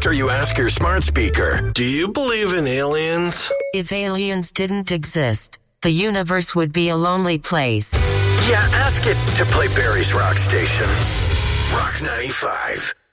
after you ask your smart speaker, do you believe in aliens? If aliens didn't exist, the universe would be a lonely place. Yeah, ask it to play Barry's Rock Station. Rock 95.